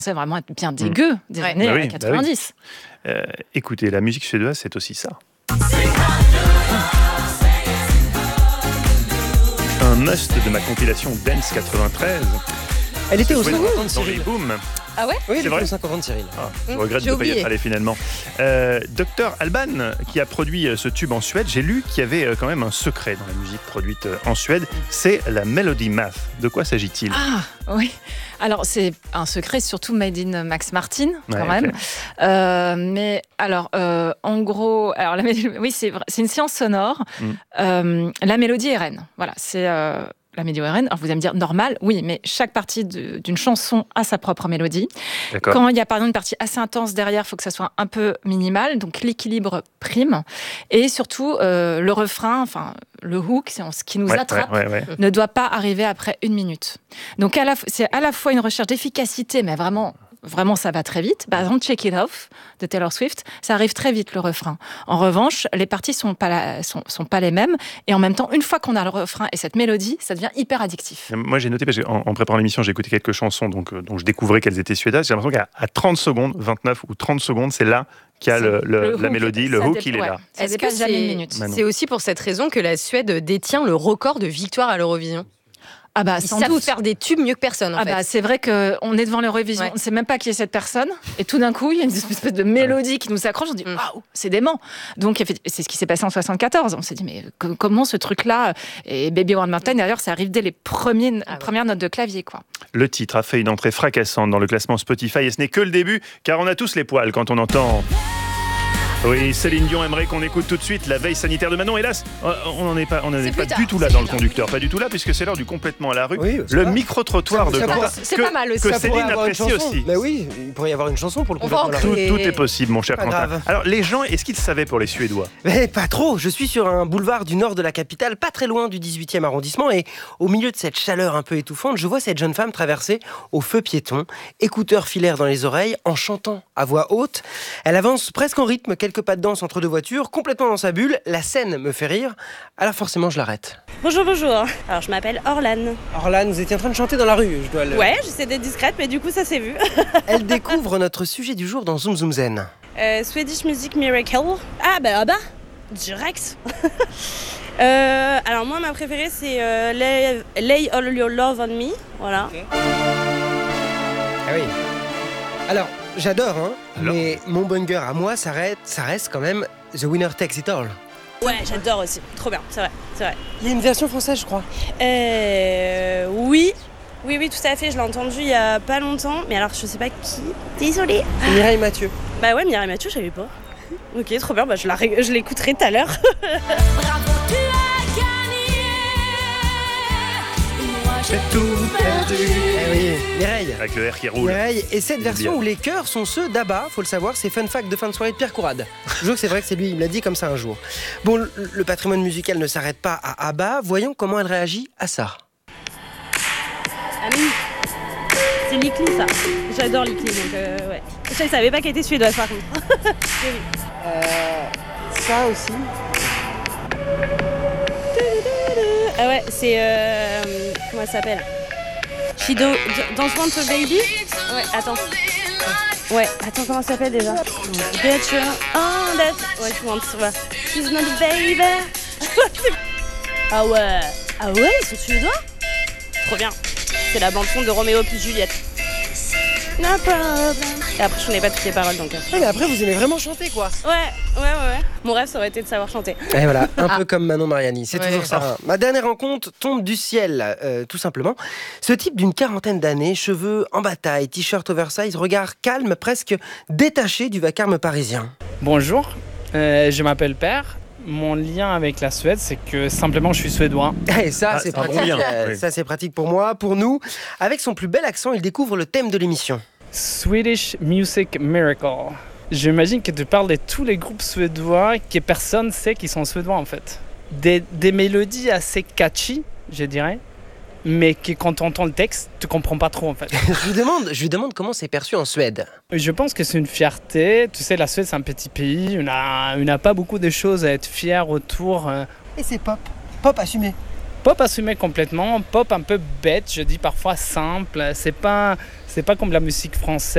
C'est vraiment bien dégueu des années 90. Écoutez, la musique suédoise, c'est aussi ça. Un must de ma compilation Dance 93. Elle était au 50 dans Cyril. les booms. Ah ouais? Oui, elle vrai était au 50 Cyril. Je regrette de ne pas y être allé finalement. Dr Alban, qui a produit ce tube en Suède, j'ai lu qu'il y avait quand même un secret dans la musique produite en Suède, c'est la Melody Math. De quoi s'agit-il? Ah oui. Alors c'est un secret surtout made in Max Martin quand même. Mais alors en gros, alors oui c'est une science sonore. La mélodie est reine. Voilà, c'est la mélodie est reine. Alors vous allez me dire normal, oui, mais chaque partie d'une chanson a sa propre mélodie. Quand il y a par exemple une partie assez intense derrière, il faut que ça soit un peu minimal, donc l'équilibre prime. Et surtout le refrain, enfin le hook, c'est ce qui nous attrape, ne doit pas arriver après 1 minute. Donc c'est à la fois une recherche d'efficacité, mais vraiment ça va très vite. Par exemple, Shake It Off de Taylor Swift, ça arrive très vite le refrain. En revanche, les parties sont pas les mêmes, et en même temps, une fois qu'on a le refrain et cette mélodie, ça devient hyper addictif. Moi, j'ai noté, parce qu'en préparant l'émission, j'ai écouté quelques chansons, donc je découvrais qu'elles étaient suédoises. J'ai l'impression qu'à 30 secondes, 29 ou 30 secondes, c'est là qu'il y a la mélodie, le hook, il est là. Est-ce que c'est aussi pour cette raison que la Suède détient le record de victoires à l'Eurovision? Ah bah, ils savent faire des tubes mieux que personne. Bah, c'est vrai qu'on est devant l'Eurovision, on ne sait même pas qui est cette personne, et tout d'un coup, il y a une espèce de mélodie qui nous s'accroche, on se dit waouh, c'est dément. Donc c'est ce qui s'est passé en 74. On s'est dit mais comment ce truc-là, et Baby One More Time, d'ailleurs, ça arrive dès les premières notes de clavier, quoi. Le titre a fait une entrée fracassante dans le classement Spotify, et ce n'est que le début, car on a tous les poils quand on entend. Oui, Céline Dion aimerait qu'on écoute tout de suite la veille sanitaire de Manon. Hélas, on n'est pas du tout là dans le conducteur, pas du tout là, puisque c'est l'heure du complètement à la rue. Oui, le micro-trottoir de Quentin. C'est pas mal aussi. Que Céline apprécie aussi. Mais oui, il pourrait y avoir une chanson pour le complètement à la rue. Tout est possible, mon cher Pas Quentin. grave. Alors, les gens, est-ce qu'ils savaient pour les Suédois? Mais pas trop. Je suis sur un boulevard du nord de la capitale, pas très loin du 18e arrondissement, et au milieu de cette chaleur un peu étouffante, je vois cette jeune femme traverser au feu piéton, écouteurs filaires dans les oreilles, en chantant à voix haute. Elle avance presque en rythme, quelques pas de danse entre deux voitures, complètement dans sa bulle. La scène me fait rire, alors forcément je l'arrête. Bonjour. Alors je m'appelle Orlan. Orlan, vous étiez en train de chanter dans la rue, je dois le... Ouais, j'essaie d'être discrète, mais du coup ça s'est vu. Elle découvre notre sujet du jour dans Zoom Zoom Zen. Swedish Music Miracle. Ah bah direct. Alors moi ma préférée c'est Lay All Your Love on Me, voilà. Okay. Ah oui. Alors j'adore, mais mon banger à moi, ça reste quand même The Winner Takes It All. Ouais, j'adore aussi. Trop bien, c'est vrai. Il y a une version française, je crois. Oui, tout à fait. Je l'ai entendu il y a pas longtemps, mais alors je sais pas qui. Désolée. Mireille Mathieu. Bah ouais, Mireille Mathieu, je savais pas. Ok, trop bien. Bah je l'écouterai tout à l'heure. Bravo, tu as gagné. Moi j'ai tout perdu. Eh oui, Mireille. Avec le R qui roule. Mireille. Et cette version où les chœurs sont ceux d'Abba, faut le savoir, c'est Fun Fact de fin de soirée de Pierre Courade. Je jure que c'est vrai que c'est lui, il me l'a dit comme ça un jour. Bon, le patrimoine musical ne s'arrête pas à Abba. Voyons comment elle réagit à ça. Ah oui, c'est Likli ça. J'adore Likli, donc ouais. Je savais pas qu'elle était suédoise par contre. Ça aussi. Ah ouais, c'est comment elle s'appelle? She Don't Want a Baby? Ouais, attends. Ouais, attends, comment ça s'appelle déjà? Get your on that. Ouais, tu m'en vois. She's not a baby. Ah ouais, ils sont suédois? Trop bien. C'est la bande-son de Roméo plus Juliette. No problem. Et après, je connais pas toutes les paroles donc. Ouais, mais après, vous aimez vraiment chanter, quoi. Ouais. Mon rêve, ça aurait été de savoir chanter. Et voilà, un peu comme Manon Mariani, c'est toujours ça. Ma dernière rencontre tombe du ciel, tout simplement. Ce type d'une quarantaine d'années, cheveux en bataille, t-shirt oversize, regard calme, presque détaché du vacarme parisien. Bonjour, je m'appelle Père. Mon lien avec la Suède, c'est que simplement je suis suédois. Et ça, c'est pratique. Ça, c'est pratique pour moi, pour nous. Avec son plus bel accent, il découvre le thème de l'émission. Swedish Music Miracle. J'imagine que tu parles de tous les groupes suédois que personne ne sait qu'ils sont suédois en fait. Des mélodies assez catchy, je dirais, mais que quand on entend le texte, tu comprends pas trop en fait. je lui demande comment c'est perçu en Suède. Je pense que c'est une fierté. Tu sais, la Suède c'est un petit pays, on n'a pas beaucoup de choses à être fier autour. Et c'est pop assumé. Pop assumé complètement, pop un peu bête, je dis parfois simple. C'est pas comme la musique française.